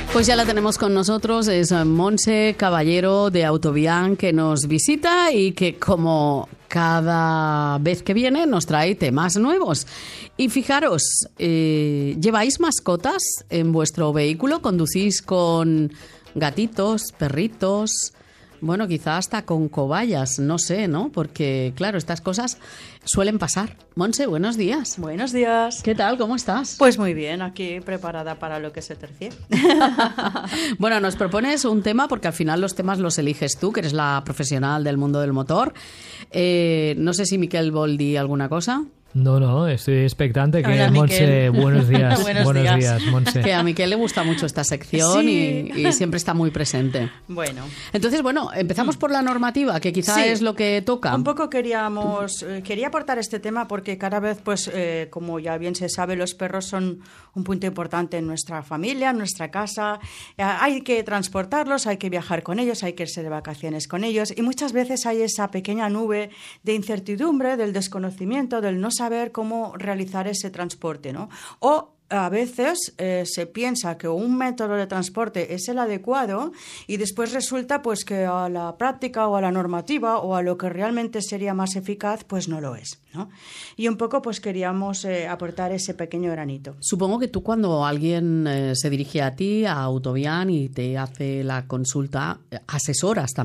Pues ya la tenemos con nosotros, es Montse Caballero de Autovian, que nos visita y que, como cada vez que viene, nos trae temas nuevos. Y fijaros, ¿lleváis mascotas en vuestro vehículo? ¿Conducís con gatitos, perritos? Bueno, quizá hasta con cobayas, no sé, ¿no? Porque, claro, estas cosas suelen pasar. Montse, buenos días. Buenos días. ¿Qué tal? ¿Cómo estás? Pues muy bien, aquí preparada para lo que se tercie. Bueno, nos propones un tema, porque al final los temas los eliges tú, que eres la profesional del mundo del motor. No sé si Miquel vol dir alguna cosa. No, estoy expectante. Hola, Montse, buenos días. Buenos días, Montse. Que a Miquel le gusta mucho esta sección Sí. y siempre está muy presente. Bueno. Entonces, bueno, empezamos por la normativa, que quizá Sí. es lo que toca. Un poco quería aportar este tema porque cada vez, pues, como ya bien se sabe, los perros son un punto importante en nuestra familia, en nuestra casa. Hay que transportarlos, hay que viajar con ellos, hay que irse de vacaciones con ellos y muchas veces hay esa pequeña nube de incertidumbre, del desconocimiento, del no saber cómo realizar ese transporte, ¿no? O a veces se piensa que un método de transporte es el adecuado y después resulta pues que a la práctica o a la normativa o a lo que realmente sería más eficaz pues no lo es, ¿no? Y un poco pues queríamos aportar ese pequeño granito. Supongo que tú, cuando alguien se dirige a ti, a Autovian, y te hace la consulta, asesoras también